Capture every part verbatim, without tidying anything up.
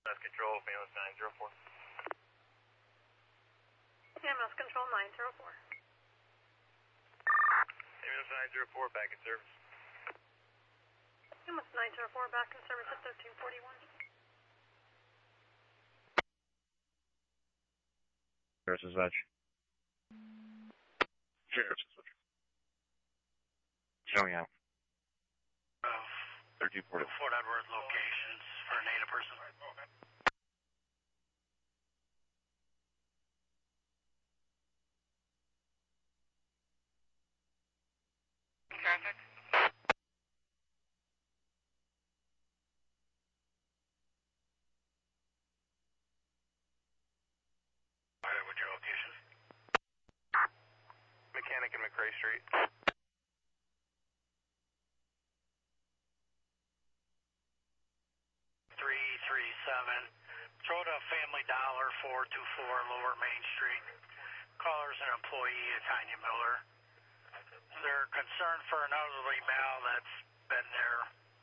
That's control, famous nine zero four. Famous control nine zero four. Famous nine zero four, back in service. Famous nine zero four, back in service at thirteen forty-one. Sheriff's Dispatch. Sheriff's Dispatch. Showing out. Of thirteen forty. Fort Edward locations for a native person. Traffic. Alright, what's your location? Mechanic and McRae Street. three three seven. Throw to Family Dollar, four two four Lower Main Street. Caller's an employee of Tanya Miller. They're concerned for an elderly male that's been there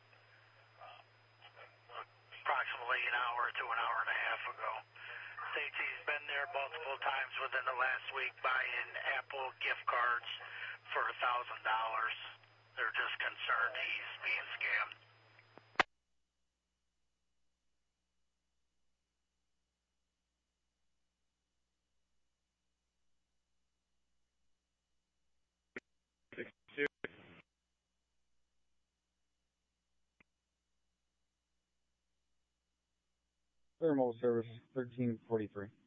approximately an hour to an hour and a half ago. States he's been there multiple times within the last week buying Apple gift cards for a thousand dollars. They're just concerned he's being scammed. Thermal service thirteen forty-three.